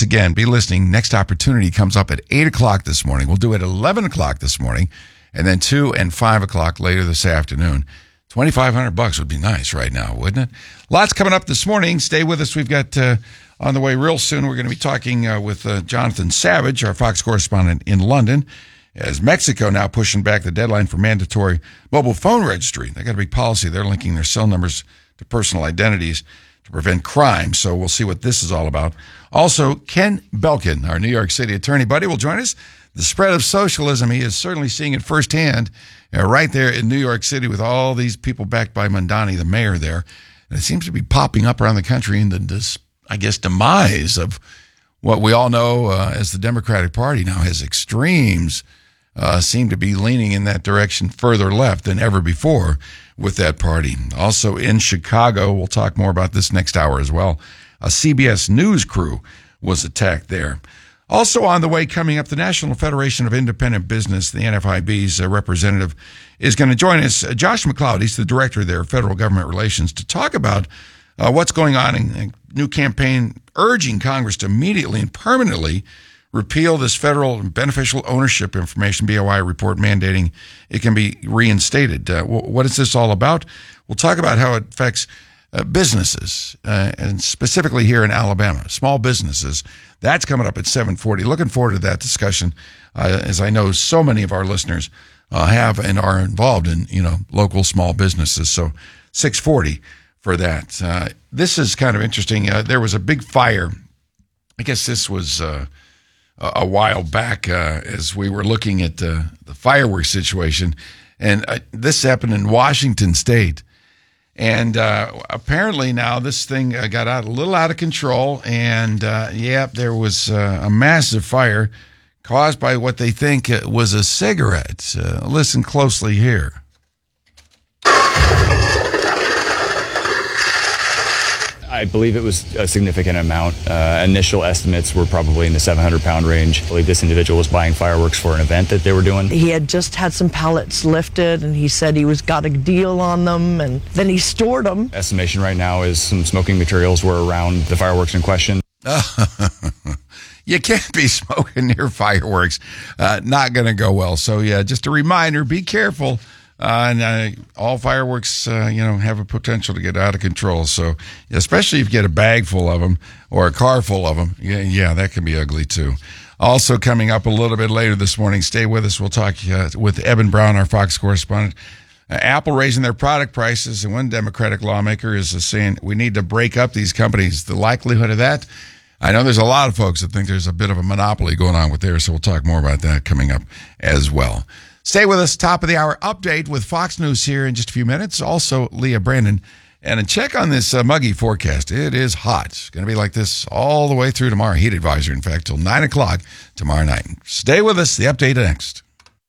again, be listening. Next opportunity comes up at 8 o'clock this morning. We'll do it at 11 o'clock this morning, and then 2 and 5 o'clock later this afternoon. $2,500 would be nice right now, wouldn't it? Lots coming up this morning. Stay with us. We've got on the way real soon, we're going to be talking with Jonathan Savage, our Fox correspondent in London, as Mexico now pushing back the deadline for mandatory mobile phone registry. They got a big policy. They're linking their cell numbers to personal identities to prevent crime. So we'll see what this is all about. Also, Ken Belkin, our New York City attorney buddy, will join us. The spread of socialism, he is certainly seeing it firsthand right there in New York City with all these people backed by Mamdani, the mayor there. And it seems to be popping up around the country in the, demise of what we all know as the Democratic Party now has extremes seem to be leaning in that direction further left than ever before with that party. Also in Chicago, we'll talk more about this next hour as well. A CBS News crew was attacked there. Also on the way coming up, the National Federation of Independent Business, the NFIB's representative, is going to join us. Josh McLeod, he's the director of their federal government relations, to talk about what's going on in a new campaign urging Congress to immediately and permanently repeal this federal beneficial ownership information BOI report mandating it can be reinstated. What is this all about? We'll talk about how it affects businesses, and specifically here in Alabama, small businesses. That's coming up at 7:40. Looking forward to that discussion, as I know so many of our listeners have and are involved in, local small businesses. So 6:40 for that. This is kind of interesting. There was a big fire. I guess this was a while back as we were looking at the fireworks situation. And this happened in Washington State. And apparently now this thing got a little out of control. And, there was a massive fire caused by what they think was a cigarette. Listen closely here. I believe it was a significant amount. Initial estimates were probably in the 700-pound range. I believe this individual was buying fireworks for an event that they were doing. He had just had some pallets lifted, and he said he got a deal on them, and then he stored them. Estimation right now is some smoking materials were around the fireworks in question. You can't be smoking near fireworks. Not going to go well. So, just a reminder, be careful. And all fireworks, have a potential to get out of control. So, especially if you get a bag full of them or a car full of them, that can be ugly too. Also coming up a little bit later this morning, stay with us. We'll talk with Eben Brown, our Fox correspondent. Apple raising their product prices, and one Democratic lawmaker is saying we need to break up these companies. The likelihood of that, I know there's a lot of folks that think there's a bit of a monopoly going on with theirs, so we'll talk more about that coming up as well. Stay with us. Top of the hour update with Fox News here in just a few minutes. Also, Leah Brandon. And a check on this muggy forecast. It is hot. It's going to be like this all the way through tomorrow. Heat advisory, in fact, till 9 o'clock tomorrow night. Stay with us. The update next.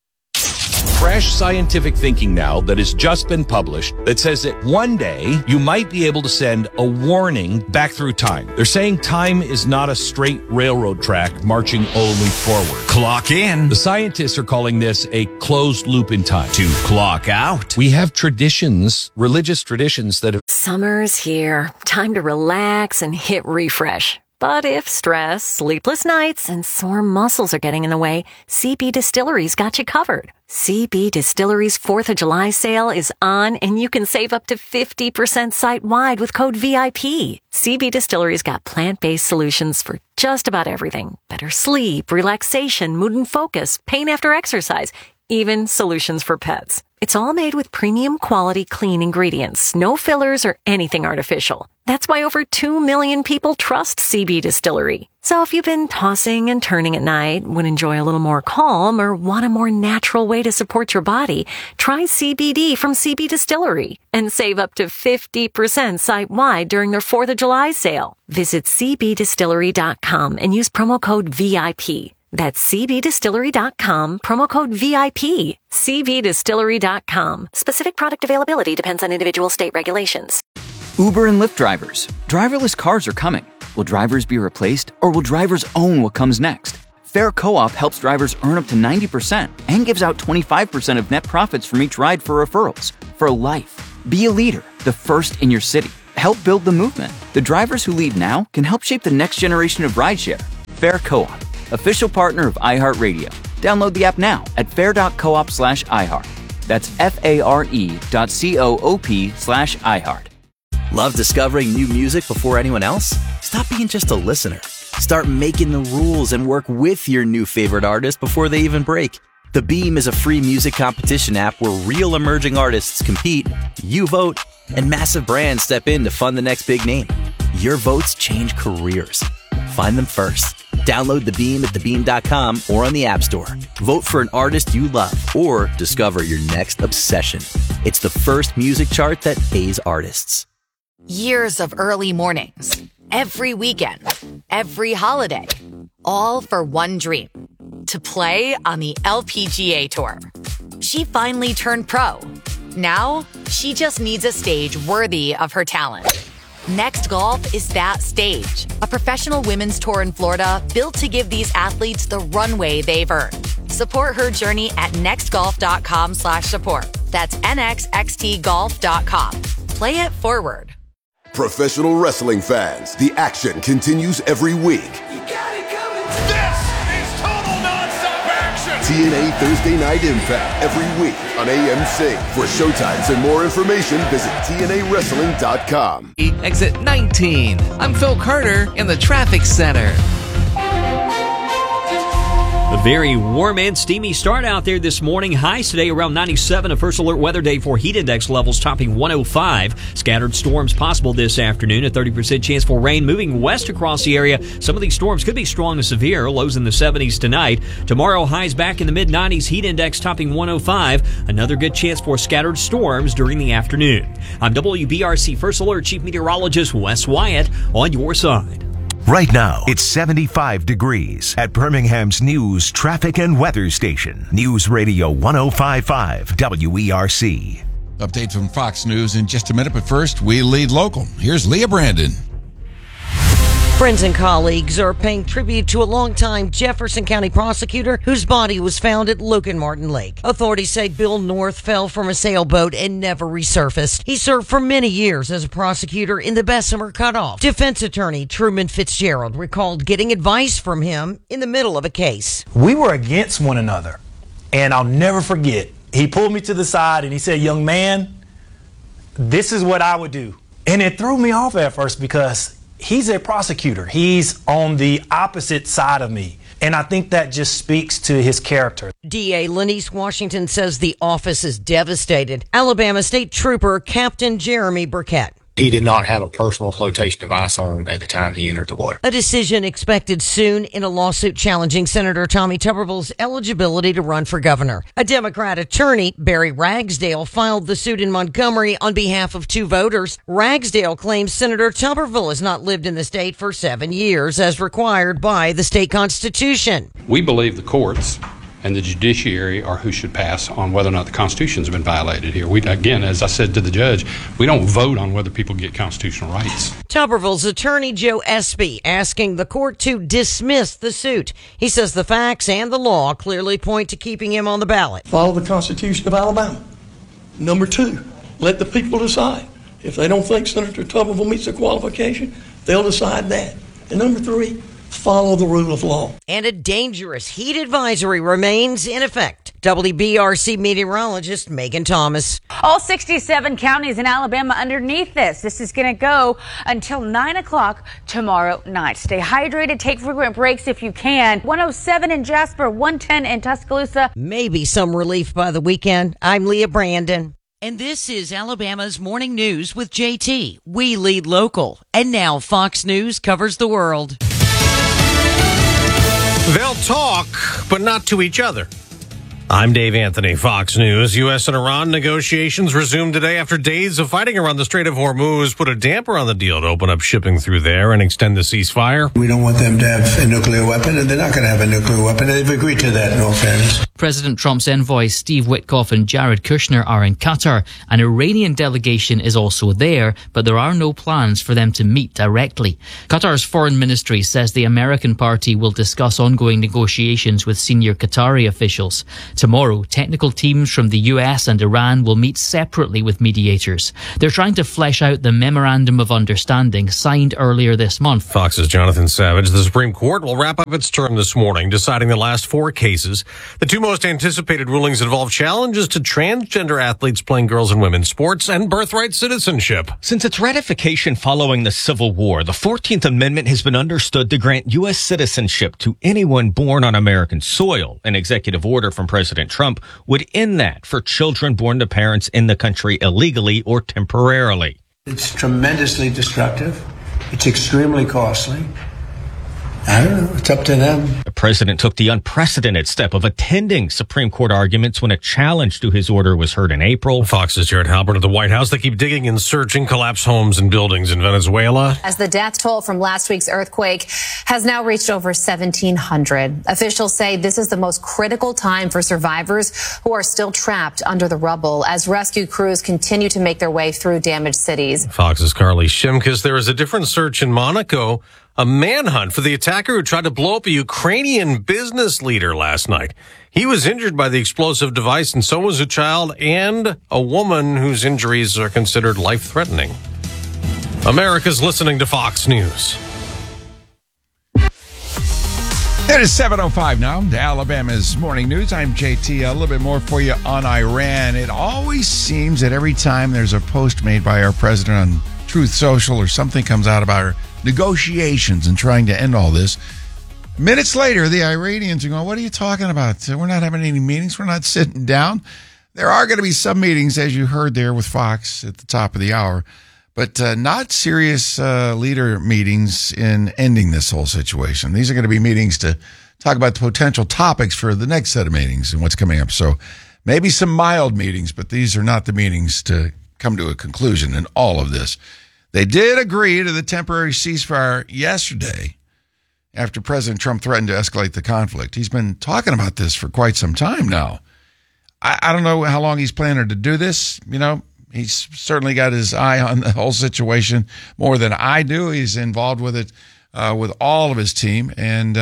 Fresh scientific thinking now that has just been published that says that one day you might be able to send a warning back through time. They're saying time is not a straight railroad track marching only forward. Clock in. The scientists are calling this a closed loop in time. To clock out. We have traditions, religious traditions that have... Summer's here. Time to relax and hit refresh. But if stress, sleepless nights, and sore muscles are getting in the way, CB Distillery's got you covered. CB Distillery's 4th of July sale is on, and you can save up to 50% site-wide with code VIP. CB Distillery's got plant-based solutions for just about everything. Better sleep, relaxation, mood and focus, pain after exercise, even solutions for pets. It's all made with premium quality clean ingredients, no fillers or anything artificial. That's why over 2 million people trust CB Distillery. So if you've been tossing and turning at night, would enjoy a little more calm, or want a more natural way to support your body, try CBD from CB Distillery and save up to 50% site-wide during their 4th of July sale. Visit cbdistillery.com and use promo code VIP. That's cbdistillery.com, promo code VIP. cbdistillery.com. Specific product availability depends on individual state regulations. Uber and Lyft drivers. Driverless cars are coming. Will drivers be replaced, or will drivers own what comes next? Fair Co-op helps drivers earn up to 90% and gives out 25% of net profits from each ride for referrals. For life. Be a leader, the first in your city. Help build the movement. The drivers who lead now can help shape the next generation of rideshare. Fair Co-op, official partner of iHeartRadio. Download the app now at fair.coop/iHeart. That's FARE.coop/iHeart. Love discovering new music before anyone else? Stop being just a listener. Start making the rules and work with your new favorite artist before they even break. The Beam is a free music competition app where real emerging artists compete, you vote, and massive brands step in to fund the next big name. Your votes change careers. Find them first. Download The Beam at thebeam.com or on the App Store. Vote for an artist you love or discover your next obsession. It's the first music chart that pays artists. Years of early mornings, every weekend, every holiday, all for one dream, to play on the LPGA Tour. She finally turned pro. Now, she just needs a stage worthy of her talent. Next Golf is that stage, a professional women's tour in Florida built to give these athletes the runway they've earned. Support her journey at nextgolf.com/support. That's nxxtgolf.com. Play it forward. Professional wrestling fans, the action continues every week. You got it coming. This is total nonstop action. TNA Thursday Night Impact every week on AMC. For showtimes and more information, visit TNAWrestling.com. Exit 19. I'm Phil Carter in the traffic center. A very warm and steamy start out there this morning. Highs today around 97. A first alert weather day for heat index levels topping 105. Scattered storms possible this afternoon. A 30% chance for rain moving west across the area. Some of these storms could be strong to severe. Lows in the 70s tonight. Tomorrow, highs back in the mid-90s. Heat index topping 105. Another good chance for scattered storms during the afternoon. I'm WBRC First Alert Chief Meteorologist Wes Wyatt on your side. Right now, it's 75 degrees at Birmingham's News, Traffic and Weather Station. News Radio 105.5 WERC. Update from Fox News in just a minute, but first, we lead local. Here's Leah Brandon. Friends and colleagues are paying tribute to a longtime Jefferson County prosecutor whose body was found at Logan Martin Lake. Authorities say Bill North fell from a sailboat and never resurfaced. He served for many years as a prosecutor in the Bessemer Cutoff. Defense attorney Truman Fitzgerald recalled getting advice from him in the middle of a case. We were against one another, and I'll never forget. He pulled me to the side and he said, "Young man, this is what I would do." And it threw me off at first because he's a prosecutor. He's on the opposite side of me. And I think that just speaks to his character. DA Lenise Washington says the office is devastated. Alabama State Trooper Captain Jeremy Burkett. He did not have a personal flotation device on at the time he entered the water. A decision expected soon in a lawsuit challenging Senator Tommy Tuberville's eligibility to run for governor. A Democrat attorney, Barry Ragsdale, filed the suit in Montgomery on behalf of two voters. Ragsdale claims Senator Tuberville has not lived in the state for 7 years, as required by the state constitution. We believe the courts and the judiciary are who should pass on whether or not the Constitution's been violated here. We, again, as I said to the judge, we don't vote on whether people get constitutional rights. Tuberville's attorney, Joe Espy, asking the court to dismiss the suit. He says the facts and the law clearly point to keeping him on the ballot. Follow the Constitution of Alabama. Number 2, let the people decide. If they don't think Senator Tuberville meets the qualification, they'll decide that. And number 3, follow the rule of law. And a dangerous heat advisory remains in effect. WBRC meteorologist Megan Thomas. All 67 counties in Alabama underneath this. This is going to go until 9 o'clock tomorrow night. Stay hydrated. Take frequent breaks if you can. 107 in Jasper, 110 in Tuscaloosa. Maybe some relief by the weekend. I'm Leah Brandon. And this is Alabama's Morning News with JT. We lead local. And now Fox News covers the world. They'll talk, but not to each other. I'm Dave Anthony, Fox News. U.S. and Iran negotiations resumed today after days of fighting around the Strait of Hormuz put a damper on the deal to open up shipping through there and extend the ceasefire. We don't want them to have a nuclear weapon, and they're not going to have a nuclear weapon. They've agreed to that, in all fairness. President Trump's envoys Steve Witkoff and Jared Kushner are in Qatar. An Iranian delegation is also there, but there are no plans for them to meet directly. Qatar's foreign ministry says the American party will discuss ongoing negotiations with senior Qatari officials. Tomorrow, technical teams from the US and Iran will meet separately with mediators. They're trying to flesh out the Memorandum of Understanding signed earlier this month. Fox's Jonathan Savage. The Supreme Court will wrap up its term this morning, deciding the last 4 cases. The 2 most anticipated rulings involve challenges to transgender athletes playing girls and women's sports and birthright citizenship. Since its ratification following the Civil War, the 14th Amendment has been understood to grant U.S. citizenship to anyone born on American soil. An executive order from President Trump would end that for children born to parents in the country illegally or temporarily. It's tremendously destructive. It's extremely costly. I don't know. It's up to them. The president took the unprecedented step of attending Supreme Court arguments when a challenge to his order was heard in April. Fox's Jared Halpern at the White House. They keep digging and searching collapsed homes and buildings in Venezuela. As the death toll from last week's earthquake has now reached over 1,700. Officials say this is the most critical time for survivors who are still trapped under the rubble as rescue crews continue to make their way through damaged cities. Fox's Carly Shimkus. There is a different search in Monaco. A manhunt for the attacker who tried to blow up a Ukrainian business leader last night. He was injured by the explosive device, and so was a child and a woman whose injuries are considered life-threatening. America's listening to Fox News. It is 7:05 now. To Alabama's Morning News. I'm JT. A little bit more for you on Iran. It always seems that every time there's a post made by our president on Truth Social or something comes out about our negotiations and trying to end all this, minutes later, the Iranians are going, what are you talking about? We're not having any meetings. We're not sitting down. There are going to be some meetings, as you heard there with Fox at the top of the hour, but not serious leader meetings in ending this whole situation. These are going to be meetings to talk about the potential topics for the next set of meetings and what's coming up. So maybe some mild meetings, but these are not the meetings to come to a conclusion in all of this. They did agree to the temporary ceasefire yesterday after President Trump threatened to escalate the conflict. He's been talking about this for quite some time now. I don't know how long he's planning to do this. You know, he's certainly got his eye on the whole situation more than I do. He's involved with it with all of his team. And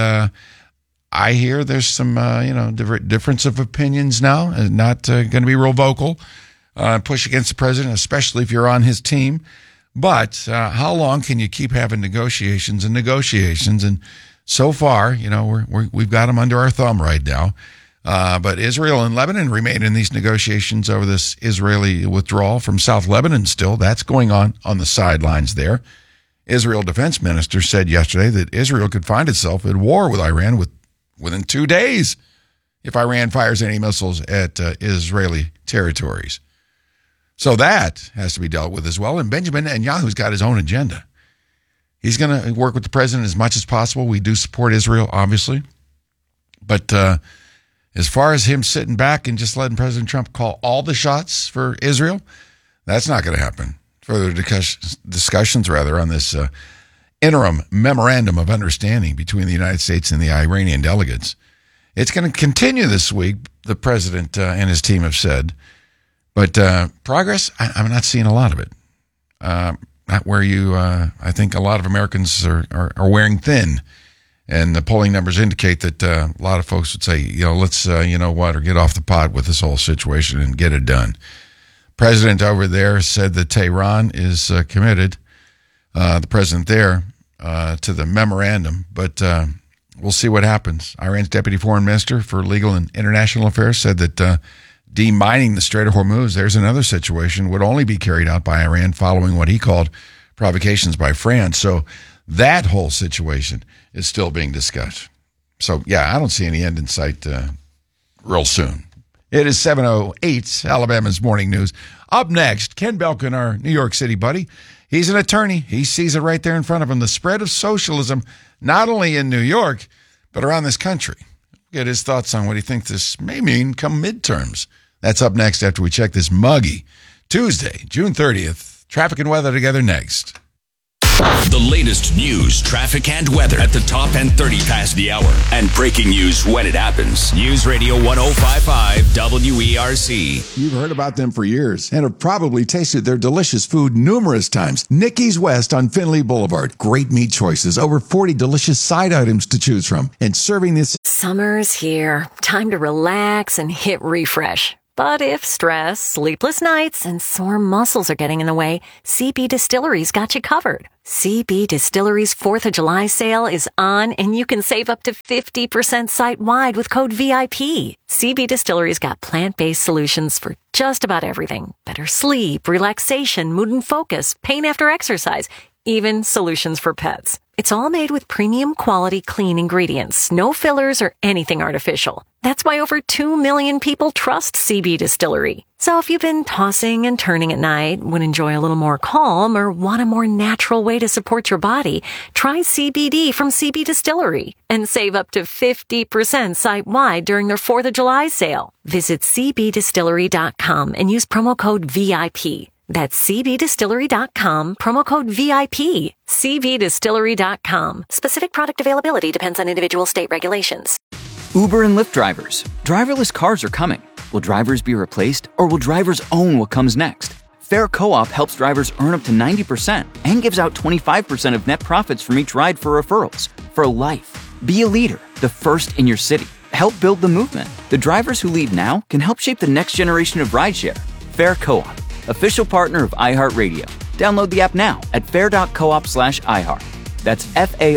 I hear there's some, difference of opinions now. Not going to be real vocal, push against the president, especially if you're on his team. But how long can you keep having negotiations? And so far, we've got them under our thumb right now. But Israel and Lebanon remain in these negotiations over this Israeli withdrawal from South Lebanon still. That's going on the sidelines there. Israel Defense Minister said yesterday that Israel could find itself at war with Iran within 2 days if Iran fires any missiles at Israeli territories. So that has to be dealt with as well. And Benjamin Netanyahu's got his own agenda. He's going to work with the president as much as possible. We do support Israel, obviously. But as far as him sitting back and just letting President Trump call all the shots for Israel, that's not going to happen. Further discussions on this interim memorandum of understanding between the United States and the Iranian delegates. It's going to continue this week, the president and his team have said. But progress, I'm not seeing a lot of it. Not where I think a lot of Americans are wearing thin. And the polling numbers indicate that a lot of folks would say, let's, or get off the pot with this whole situation and get it done. President over there said that Tehran is committed, the president there, to the memorandum. But we'll see what happens. Iran's deputy foreign minister for legal and international affairs said that demining the Strait of Hormuz, there's another situation, would only be carried out by Iran following what he called provocations by France. So that whole situation is still being discussed. So, I don't see any end in sight real soon. It is 7:08, Alabama's Morning News. Up next, Ken Belkin, our New York City buddy. He's an attorney. He sees it right there in front of him, the spread of socialism, not only in New York, but around this country. Get his thoughts on what he thinks this may mean come midterms. That's up next after we check this muggy Tuesday, June 30th. Traffic and weather together next. The latest news, traffic, and weather at the top and 30 past the hour. And breaking news when it happens. News Radio 105.5 WERC. You've heard about them for years and have probably tasted their delicious food numerous times. Nicky's West on Finley Boulevard. Great meat choices, over 40 delicious side items to choose from. And serving this Summer's here. Time to relax and hit refresh. But if stress, sleepless nights, and sore muscles are getting in the way, CB Distillery's got you covered. CB Distillery's 4th of July sale is on, and you can save up to 50% site-wide with code VIP. CB Distillery's got plant-based solutions for just about everything. Better sleep, relaxation, mood and focus, pain after exercise, even solutions for pets. It's all made with premium quality clean ingredients, no fillers or anything artificial. That's why over 2 million people trust CB Distillery. So if you've been tossing and turning at night, would enjoy a little more calm, or want a more natural way to support your body, try CBD from CB Distillery and save up to 50% site-wide during their 4th of July sale. Visit cbdistillery.com and use promo code VIP. That's cbdistillery.com, promo code VIP. cbdistillery.com. Specific product availability depends on individual state regulations. Uber and Lyft drivers. Driverless cars are coming. Will drivers be replaced, or will drivers own what comes next? Fair Co-op helps drivers earn up to 90% and gives out 25% of net profits from each ride for referrals. For life. Be a leader, the first in your city. Help build the movement. The drivers who lead now can help shape the next generation of rideshare. Fair Co-op. Official partner of iHeartRadio. Download the app now at fair.coop/iHeart. That's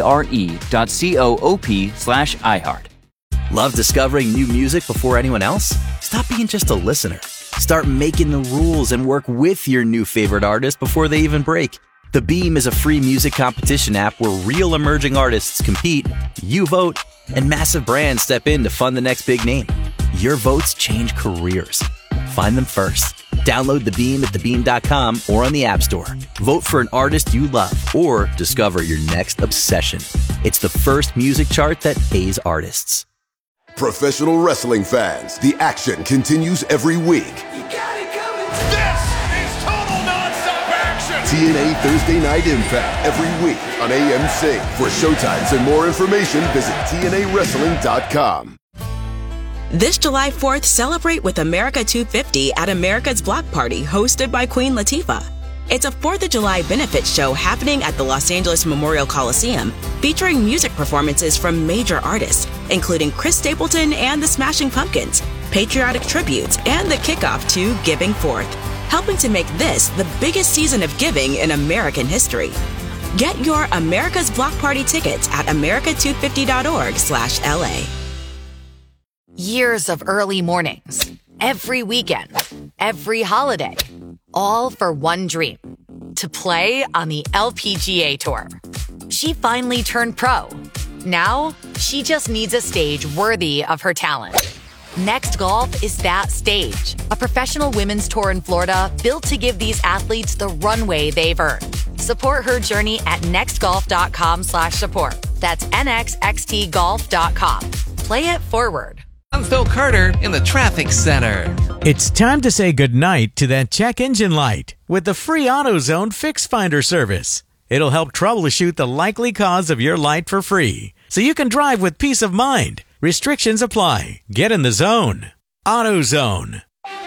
FARE.coop/iHeart. Love discovering new music before anyone else? Stop being just a listener. Start making the rules and work with your new favorite artist before they even break. The Beam is a free music competition app where real emerging artists compete, you vote, and massive brands step in to fund the next big name. Your votes change careers. Find them first. Download The Beam at thebeam.com or on the App Store. Vote for an artist you love or discover your next obsession. It's the first music chart that pays artists. Professional wrestling fans, the action continues every week. This is total nonstop action. TNA Thursday Night Impact every week on AMC. For showtimes and more information, visit TNAWrestling.com. This July 4th, celebrate with America 250 at America's Block Party, hosted by Queen Latifah. It's a 4th of July benefit show happening at the Los Angeles Memorial Coliseum, featuring music performances from major artists, including Chris Stapleton and the Smashing Pumpkins, patriotic tributes, and the kickoff to Giving Forth, helping to make this the biggest season of giving in American history. Get your America's Block Party tickets at america250.org/LA. Years of early mornings, every weekend, every holiday, all for one dream, to play on the LPGA Tour. She finally turned pro. Now, she just needs a stage worthy of her talent. Next Golf is that stage, a professional women's tour in Florida built to give these athletes the runway they've earned. Support her journey at nextgolf.com/support. That's nxxtgolf.com. Play it forward. I'm Phil Carter in the Traffic Center. It's time to say goodnight to that check engine light with the free AutoZone Fix Finder service. It'll help troubleshoot the likely cause of your light for free, so you can drive with peace of mind. Restrictions apply. Get in the zone. AutoZone.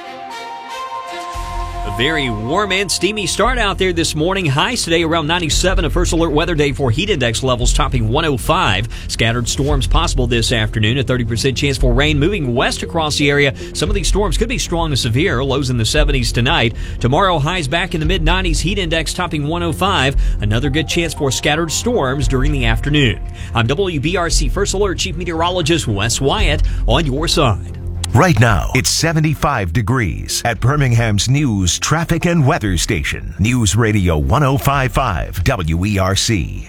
A very warm and steamy start out there this morning. Highs today around 97. A first alert weather day for heat index levels topping 105. Scattered storms possible this afternoon. A 30% chance for rain moving west across the area. Some of these storms could be strong to severe. Lows in the 70s tonight. Tomorrow, highs back in the mid-90s. Heat index topping 105. Another good chance for scattered storms during the afternoon. I'm WBRC First Alert Chief Meteorologist Wes Wyatt on your side. Right now, it's 75 degrees at Birmingham's news, traffic, and weather station. News Radio 105.5 WERC.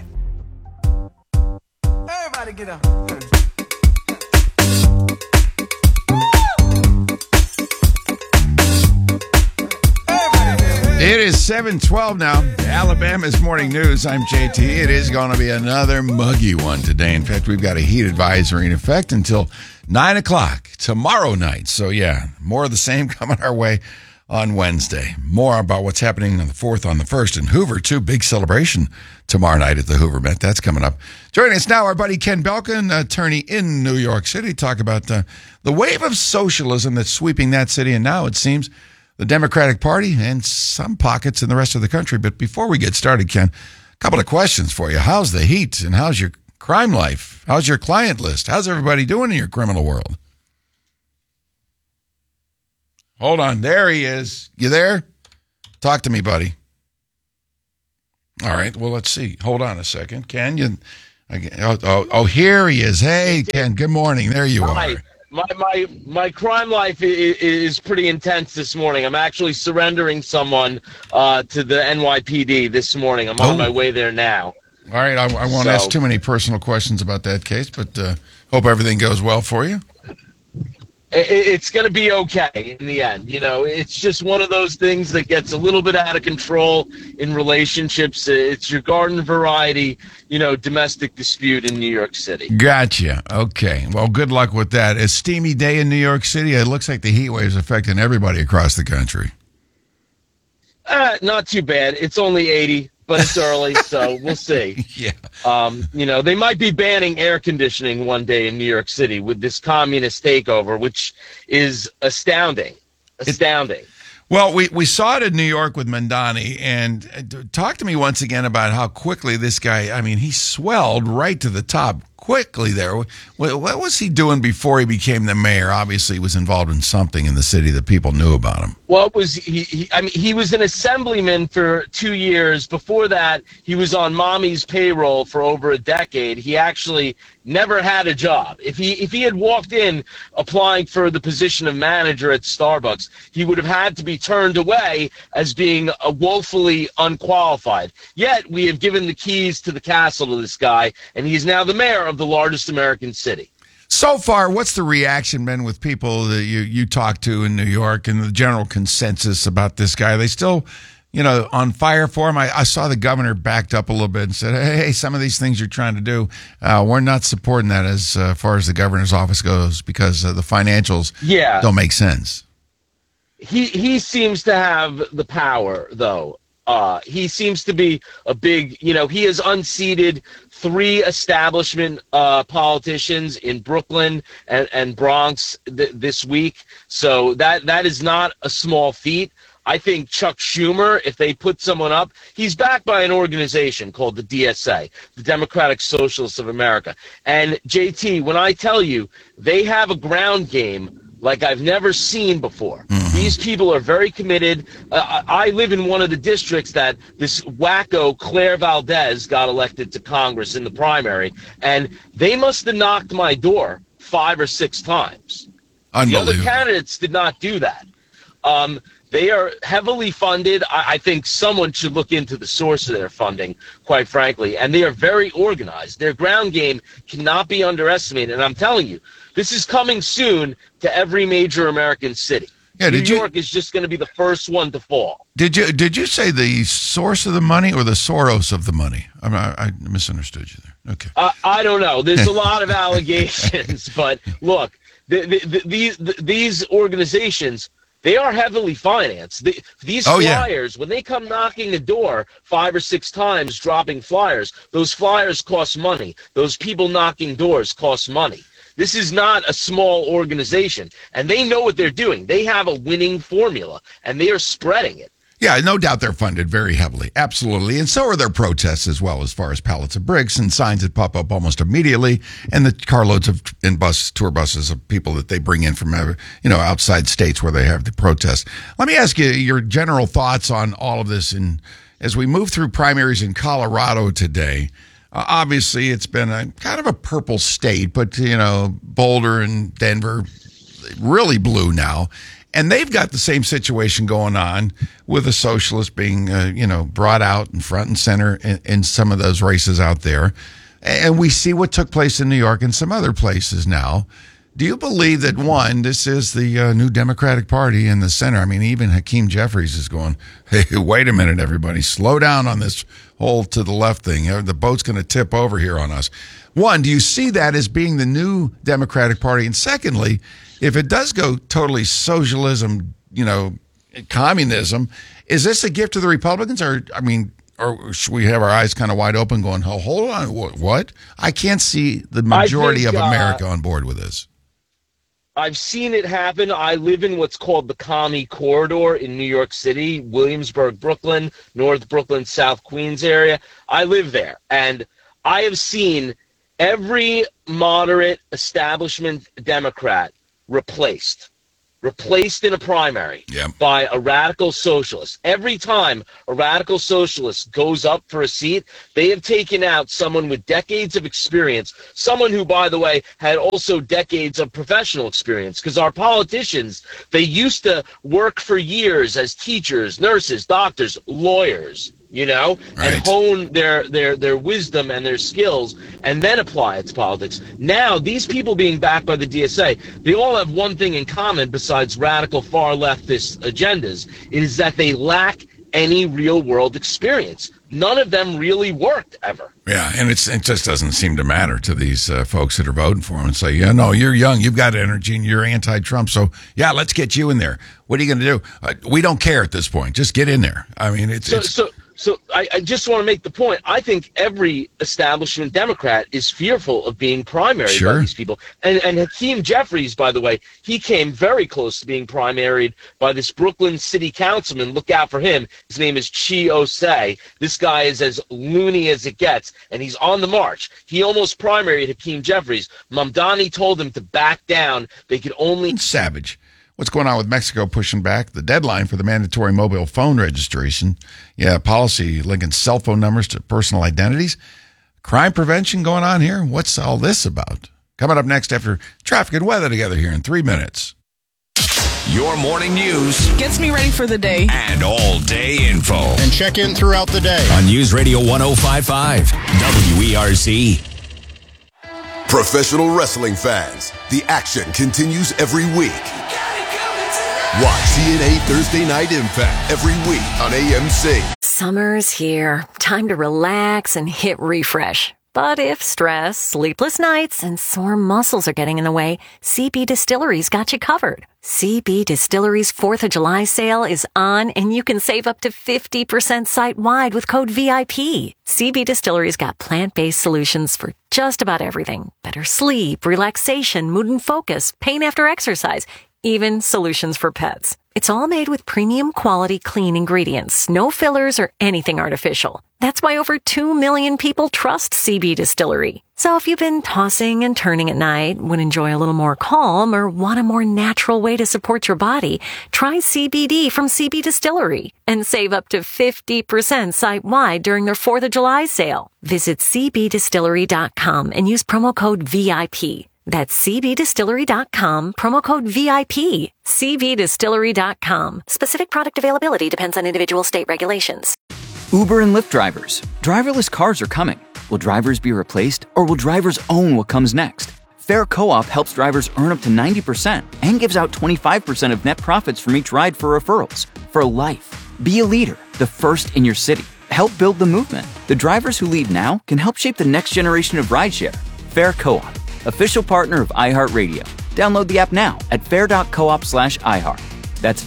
Everybody get up. It is 7:12 now. Alabama's morning news. I'm JT. It is going to be another muggy one today. In fact, we've got a heat advisory in effect until 9 o'clock tomorrow night. So, yeah, more of the same coming our way on Wednesday. More about what's happening on the 4th, on the 1st in Hoover, too. Big celebration tomorrow night at the Hoover Met. That's coming up. Joining us now, our buddy Ken Belkin, attorney in New York City, talk about the wave of socialism that's sweeping that city. And now it seems the Democratic Party and some pockets in the rest of the country. But before we get started, Ken, a couple of questions for you. How's the heat and how's your Crime life. How's your client list? How's everybody doing in your criminal world? Hold on. There he is. You there? Talk to me, buddy. All right. Well, let's see. Hold on a second. Ken, here he is. Hey, Ken, good morning. There you are. My crime life is pretty intense this morning. I'm actually surrendering someone to the NYPD this morning. I'm on my way there now. All right. I won't ask too many personal questions about that case, but hope everything goes well for you. It's going to be okay in the end. You know, it's just one of those things that gets a little bit out of control in relationships. It's your garden variety, domestic dispute in New York City. Gotcha. Okay. Well, good luck with that. A steamy day in New York City. It looks like the heat wave is affecting everybody across the country. Not too bad. It's only 80. But it's early, so we'll see. Yeah. They might be banning air conditioning one day in New York City with this communist takeover, which is astounding. Well, we saw it in New York with Mamdani, and talk to me once again about how quickly this guy, he swelled right to the top quickly there. What was he doing before he became the mayor? Obviously, he was involved in something in the city that people knew about him. Well, he was an assemblyman for 2 years. Before that, he was on mommy's payroll for over a decade. He actually never had a job. If he had walked in applying for the position of manager at Starbucks, he would have had to be turned away as being woefully unqualified. Yet, we have given the keys to the castle to this guy, and he's now the mayor of the largest American city. So far, what's the reaction been with people that you talk to in New York and the general consensus about this guy? Are they still, on fire for him? I saw the governor backed up a little bit and said, hey, some of these things you're trying to do, we're not supporting that as far as the governor's office goes because the financials don't make sense. He seems to have the power, though. He seems to be a big, he has unseated 3 establishment politicians in Brooklyn and Bronx this week. So that is not a small feat. I think Chuck Schumer, if they put someone up, he's backed by an organization called the DSA, the Democratic Socialists of America. And JT, when I tell you they have a ground game like I've never seen before. Mm-hmm. These people are very committed. I live in one of the districts that this wacko Claire Valdez got elected to Congress in the primary, and they must have knocked my door 5 or 6 times. The other candidates did not do that. They are heavily funded. I think someone should look into the source of their funding, quite frankly, and they are very organized. Their ground game cannot be underestimated, and I'm telling you, this is coming soon to every major American city. Yeah, New York is just going to be the first one to fall. Did you say the source of the money or the Soros of the money? I misunderstood you there. Okay. I don't know. There's a lot of allegations, but look, these organizations, they are heavily financed. These flyers, when they come knocking the door 5 or 6 times, dropping flyers, those flyers cost money. Those people knocking doors cost money. This is not a small organization, and they know what they're doing. They have a winning formula, and they are spreading it. Yeah, no doubt they're funded very heavily. Absolutely. And so are their protests as well, as far as pallets of bricks and signs that pop up almost immediately, and the carloads of tour buses of people that they bring in from outside states where they have the protests. Let me ask you your general thoughts on all of this. And as we move through primaries in Colorado today, obviously it's been kind of a purple state, but, Boulder and Denver really blue now. And they've got the same situation going on with the socialists being, brought out in front and center in some of those races out there. And we see what took place in New York and some other places now. Do you believe that, one, this is the new Democratic Party in the center? Even Hakeem Jeffries is going, hey, wait a minute, everybody. Slow down on this whole to the left thing. The boat's going to tip over here on us. One, do you see that as being the new Democratic Party? And secondly, if it does go totally socialism, communism, is this a gift to the Republicans? Or should we have our eyes kind of wide open going, oh, hold on, what? I can't see the majority of America on board with this. I've seen it happen. I live in what's called the Commie Corridor in New York City, Williamsburg, Brooklyn, North Brooklyn, South Queens area. I live there, and I have seen every moderate establishment Democrat replaced in a primary by a radical socialist. Every time a radical socialist goes up for a seat, they have taken out someone with decades of experience, someone who, by the way, had also decades of professional experience, because our politicians, they used to work for years as teachers, nurses, doctors, lawyers, you know, and hone their wisdom and their skills and then apply it to politics. Now, these people being backed by the DSA, they all have one thing in common besides radical far leftist agendas, is that they lack any real world experience. None of them really worked ever. Yeah, and it just doesn't seem to matter to these folks that are voting for him and say, yeah, no, you're young, you've got energy, and you're anti-Trump, so yeah, let's get you in there. What are you going to do? We don't care at this point. Just get in there. I mean, So I just want to make the point. I think every establishment Democrat is fearful of being primaried by these people. And Hakeem Jeffries, by the way, he came very close to being primaried by this Brooklyn city councilman. Look out for him. His name is Chi Osei. This guy is as loony as it gets, and he's on the march. He almost primaried Hakeem Jeffries. Mamdani told him to back down. They could only... Savage. What's going on with Mexico pushing back the deadline for the mandatory mobile phone registration? Yeah, policy linking cell phone numbers to personal identities. Crime prevention going on here? What's all this about? Coming up next after traffic and weather together here in 3 minutes. Your morning news gets me ready for the day. And all-day info. And check in throughout the day. On News Radio 105.5, WERC. Professional wrestling fans, the action continues every week. Watch TNA Thursday Night Impact every week on AMC. Summer's here. Time to relax and hit refresh. But if stress, sleepless nights, and sore muscles are getting in the way, CB Distillery's got you covered. CB Distillery's 4th of July sale is on, and you can save up to 50% site-wide with code VIP. CB Distillery's got plant-based solutions for just about everything. Better sleep, relaxation, mood and focus, pain after exercise, even solutions for pets. It's all made with premium quality clean ingredients, no fillers or anything artificial. That's why over 2 million people trust CB Distillery. So if you've been tossing and turning at night, would enjoy a little more calm, or want a more natural way to support your body, try CBD from CB Distillery and save up to 50% site-wide during their 4th of July sale. Visit cbdistillery.com and use promo code VIP. That's cbdistillery.com, promo code VIP. cbdistillery.com. Specific product availability depends on individual state regulations. Uber and Lyft drivers. Driverless cars are coming. Will drivers be replaced, or will drivers own what comes next? Fair Co-op helps drivers earn up to 90% and gives out 25% of net profits from each ride for referrals. For life. Be a leader, the first in your city. Help build the movement. The drivers who lead now can help shape the next generation of rideshare. Fair Co-op. Official partner of iHeartRadio. Download the app now at fair.coop/iHeart. That's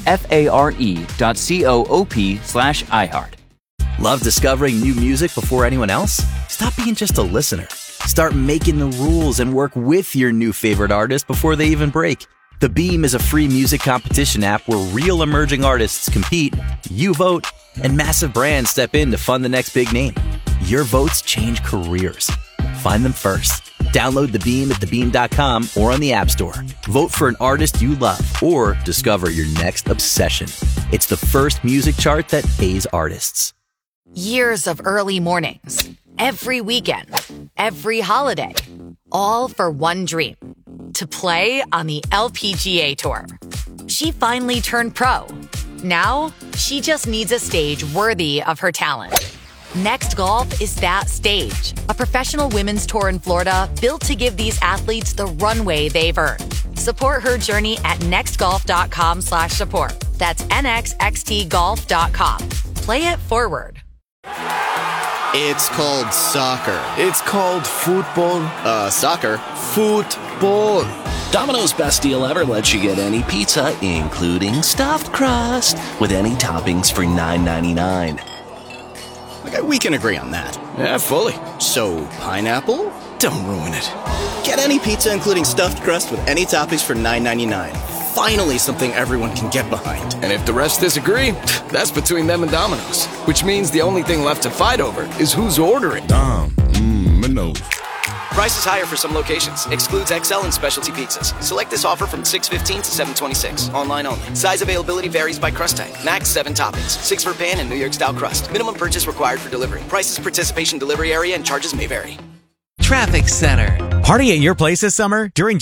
FARE.coop/iHeart. Love discovering new music before anyone else? Stop being just a listener. Start making the rules and work with your new favorite artist before they even break. The Beam is a free music competition app where real emerging artists compete, you vote, and massive brands step in to fund the next big name. Your votes change careers. Find them first. Download The Beam at thebeam.com or on the App Store. Vote for an artist you love or discover your next obsession. It's the first music chart that pays artists. Years of early mornings, every weekend, every holiday, all for one dream, to play on the LPGA Tour. She finally turned pro. Now, she just needs a stage worthy of her talent. Next Golf is that stage, a professional women's tour in Florida built to give these athletes the runway they've earned. Support her journey at nextgolf.com/support. That's nxxtgolf.com. Play it forward. It's called soccer. It's called football. Soccer. Football. Domino's best deal ever lets you get any pizza, including stuffed crust, with any toppings for $9.99. Okay, we can agree on that. Yeah, fully. So, pineapple? Don't ruin it. Get any pizza, including stuffed crust, with any toppings for $9.99. Finally, something everyone can get behind. And if the rest disagree, that's between them and Domino's. Which means the only thing left to fight over is who's ordering. Domino's. Price is higher for some locations. Excludes XL and specialty pizzas. Select this offer from 6/15 to 7/26. Online only. Size availability varies by crust type. Max 7 toppings. 6 for pan and New York style crust. Minimum purchase required for delivery. Prices, participation, delivery area, and charges may vary. Traffic Center. Party at your place this summer? During